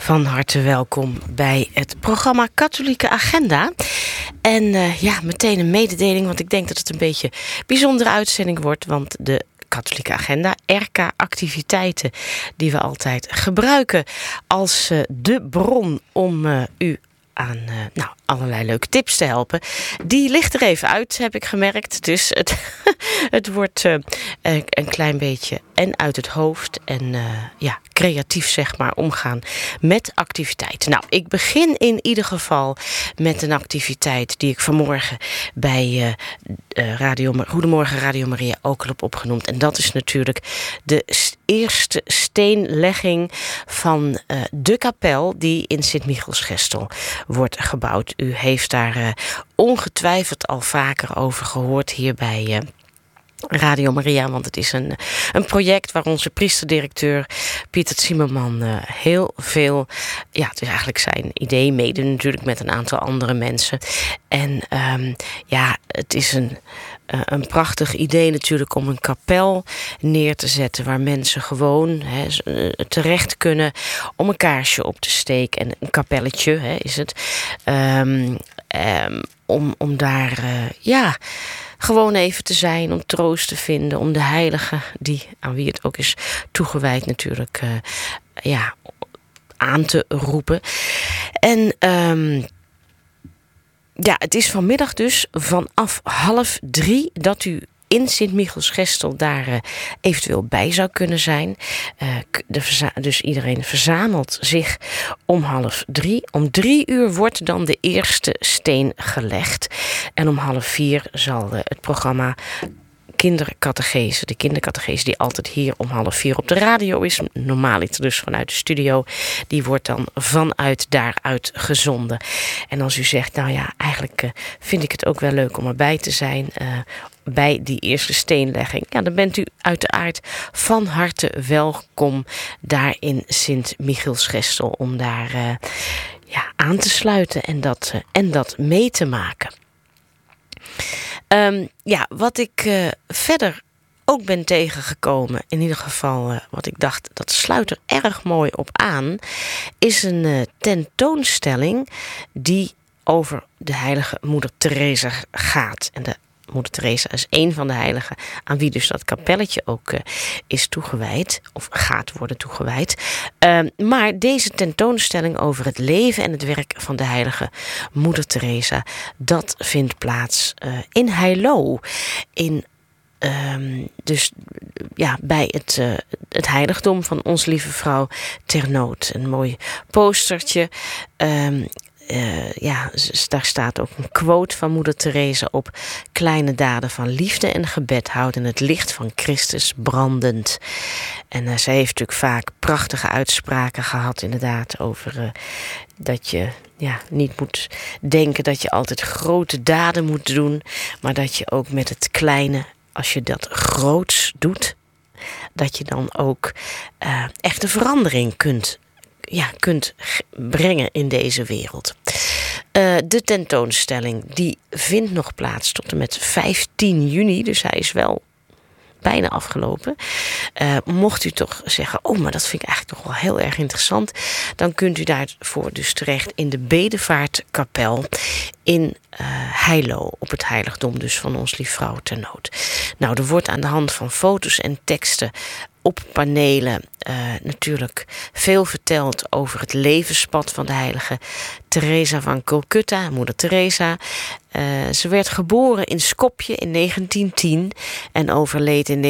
Van harte welkom bij het programma Katholieke Agenda. En meteen een mededeling, want ik denk dat het een beetje een bijzondere uitzending wordt. Want de Katholieke Agenda, RK-activiteiten die we altijd gebruiken als de bron om u aan allerlei leuke tips te helpen. Die ligt er even uit, heb ik gemerkt. Dus het wordt een klein beetje en uit het hoofd en creatief zeg maar omgaan met activiteiten. Nou, ik begin in ieder geval met een activiteit die ik vanmorgen bij Goedemorgen Radio Maria ook al heb opgenoemd. En dat is natuurlijk de eerste steenlegging van de kapel die in Sint-Michielsgestel wordt gebouwd. U heeft daar ongetwijfeld al vaker over gehoord hier bij Radio Maria, want het is een project waar onze priesterdirecteur Pieter Zimmerman heel veel, het is eigenlijk zijn idee, mede natuurlijk met een aantal andere mensen. En het is een prachtig idee natuurlijk om een kapel neer te zetten waar mensen gewoon terecht kunnen om een kaarsje op te steken. En een kapelletje is het. Om daar gewoon even te zijn, om troost te vinden, om de heilige, aan wie het ook is toegewijd natuurlijk, aan te roepen. En het is vanmiddag dus vanaf 2:30 dat u in Sint-Michielsgestel daar eventueel bij zou kunnen zijn. Dus iedereen verzamelt zich om 2:30. Om 3:00 wordt dan de eerste steen gelegd. En om 3:30 zal het programma kindercatechese, de kindercatechese die altijd hier om 3:30 op de radio is, normaal dus vanuit de studio, die wordt dan vanuit daaruit gezonden. En als u zegt, eigenlijk vind ik het ook wel leuk om erbij te zijn bij die eerste steenlegging, dan bent u uiteraard van harte welkom daar in Sint-Michielsgestel om daar aan te sluiten en dat mee te maken. Wat ik verder ook ben tegengekomen, in ieder geval wat ik dacht, dat sluit er erg mooi op aan, is een tentoonstelling die over de heilige Moeder Teresa gaat. En de Moeder Teresa is een van de heiligen aan wie dus dat kapelletje ook is toegewijd, of gaat worden toegewijd. Maar deze tentoonstelling over het leven en het werk van de heilige Moeder Teresa, dat vindt plaats in Heilo, bij het heiligdom van Onze Lieve Vrouw ter Nood. Een mooi postertje. Daar staat ook een quote van Moeder Teresa op: kleine daden van liefde en gebed houden het licht van Christus brandend. En zij heeft natuurlijk vaak prachtige uitspraken gehad, inderdaad, over dat je niet moet denken dat je altijd grote daden moet doen, maar dat je ook met het kleine, als je dat groots doet, dat je dan ook echt een verandering kunt brengen in deze wereld. De tentoonstelling die vindt nog plaats tot en met 15 juni, dus hij is wel bijna afgelopen. Mocht u toch zeggen, maar dat vind ik eigenlijk toch wel heel erg interessant, dan kunt u daarvoor dus terecht in de Bedevaartkapel in Heilo, op het heiligdom dus van Onze Lieve Vrouw ter Nood. Nou, er wordt aan de hand van foto's en teksten op panelen natuurlijk veel verteld over het levenspad van de heilige Teresa van Calcutta, Moeder Teresa. Ze werd geboren in Skopje in 1910 en overleed in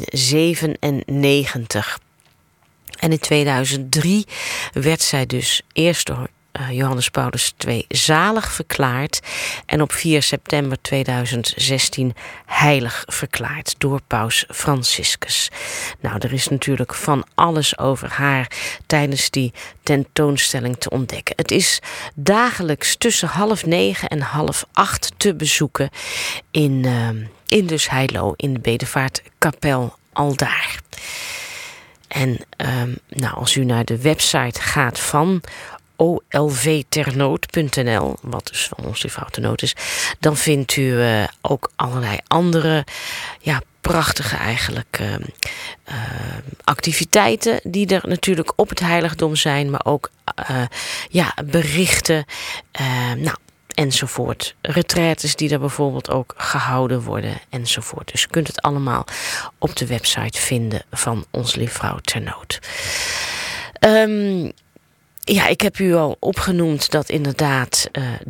1997. En in 2003 werd zij dus eerst door Johannes Paulus II zalig verklaard en op 4 september 2016 heilig verklaard door paus Franciscus. Nou, er is natuurlijk van alles over haar tijdens die tentoonstelling te ontdekken. Het is dagelijks tussen 7:30 en 7:30 te bezoeken in dus Heilo, in de Bedevaartkapel aldaar. En als u naar de website gaat van olvternood.nl, wat dus van Onze Lieve Vrouw ter Nood is, dan vindt u ook allerlei andere prachtige eigenlijk activiteiten die er natuurlijk op het heiligdom zijn, maar ook berichten, enzovoort. Retraites die er bijvoorbeeld ook gehouden worden, enzovoort. Dus je kunt het allemaal op de website vinden van Onze Lieve Vrouw ter Nood. Ik heb u al opgenoemd dat inderdaad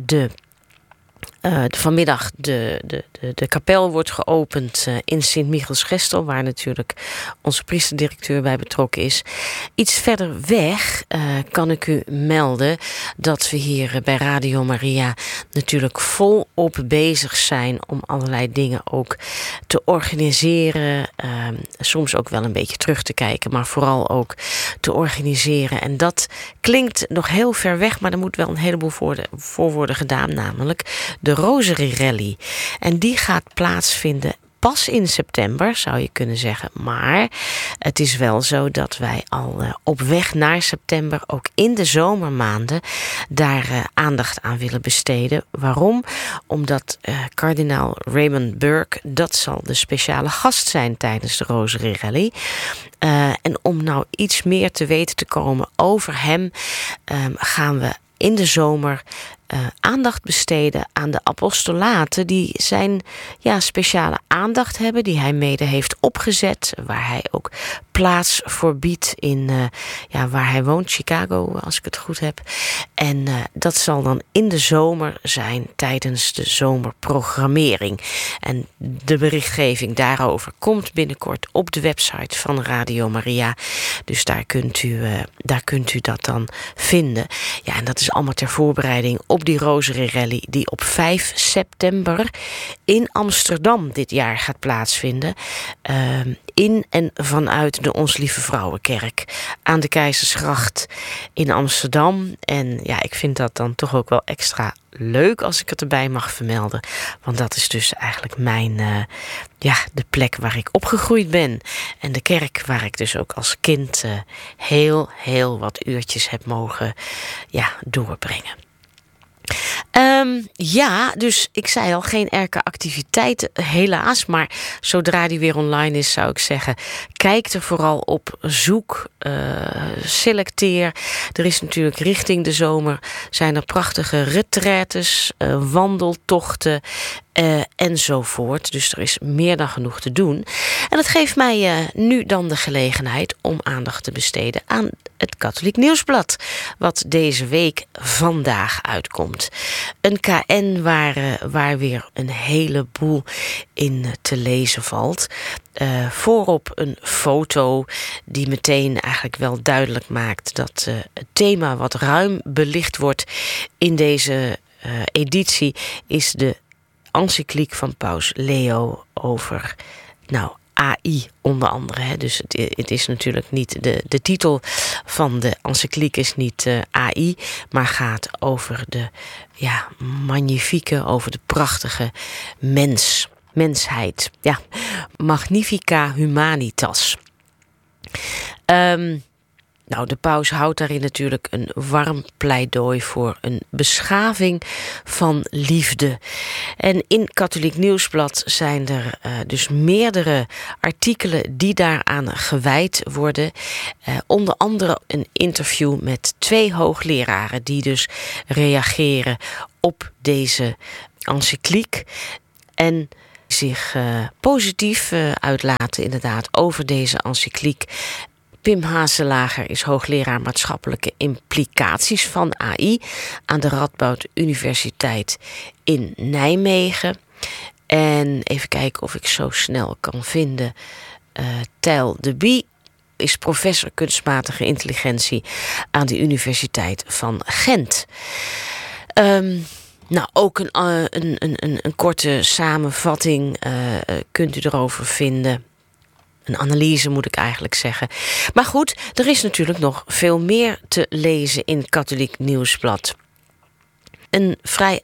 vanmiddag de kapel wordt geopend in Sint-Michiels-Gestel, waar natuurlijk onze priesterdirecteur bij betrokken is. Iets verder weg kan ik u melden dat we hier bij Radio Maria natuurlijk volop bezig zijn om allerlei dingen ook te organiseren. Soms ook wel een beetje terug te kijken, maar vooral ook te organiseren. En dat klinkt nog heel ver weg, maar er moet wel een heleboel voor worden gedaan, namelijk de Rosary Rally. En die gaat plaatsvinden pas in september, zou je kunnen zeggen. Maar het is wel zo dat wij al op weg naar september, ook in de zomermaanden, daar aandacht aan willen besteden. Waarom? Omdat kardinaal Raymond Burke, dat zal de speciale gast zijn tijdens de Rosary Rally. En om nou iets meer te weten te komen over hem, gaan we in de zomer aandacht besteden aan de apostolaten die zijn speciale aandacht hebben, die hij mede heeft opgezet, waar hij ook plaats voor biedt in waar hij woont, Chicago, als ik het goed heb. En dat zal dan in de zomer zijn tijdens de zomerprogrammering. En de berichtgeving daarover komt binnenkort op de website van Radio Maria. Dus daar kunt u dat dan vinden. Ja, en dat is allemaal ter voorbereiding op die Rosary Rally die op 5 september in Amsterdam dit jaar gaat plaatsvinden. In en vanuit de Ons Lieve Vrouwenkerk aan de Keizersgracht in Amsterdam. En ik vind dat dan toch ook wel extra leuk als ik het erbij mag vermelden. Want dat is dus eigenlijk mijn de plek waar ik opgegroeid ben. En de kerk waar ik dus ook als kind heel wat uurtjes heb mogen doorbrengen. Dus ik zei al, geen activiteiten helaas. Maar zodra die weer online is, zou ik zeggen, kijk er vooral op, zoek, selecteer. Er is natuurlijk richting de zomer zijn er prachtige retraites, wandeltochten enzovoort. Dus er is meer dan genoeg te doen. En dat geeft mij nu dan de gelegenheid om aandacht te besteden aan het Katholiek Nieuwsblad, wat deze week vandaag uitkomt. Een KN waar weer een heleboel in te lezen valt. Voorop een foto die meteen eigenlijk wel duidelijk maakt dat het thema wat ruim belicht wordt in deze editie is de encycliek van Paus Leo over AI onder andere. Dus het is natuurlijk niet de titel van de encycliek is niet AI, maar gaat over de magnifieke, over de prachtige mensheid. Ja, Magnifica Humanitas. De paus houdt daarin natuurlijk een warm pleidooi voor een beschaving van liefde. En in Katholiek Nieuwsblad zijn er dus meerdere artikelen die daaraan gewijd worden. Onder andere een interview met 2 hoogleraren die dus reageren op deze encycliek en zich positief uitlaten inderdaad over deze encycliek. Pim Hazelager is hoogleraar maatschappelijke implicaties van AI aan de Radboud Universiteit in Nijmegen. En even kijken of ik zo snel kan vinden. Tijl de Bie is professor kunstmatige intelligentie aan de Universiteit van Gent. Ook een korte samenvatting kunt u erover vinden. Een analyse moet ik eigenlijk zeggen. Maar goed, er is natuurlijk nog veel meer te lezen in Katholiek Nieuwsblad. Een vrij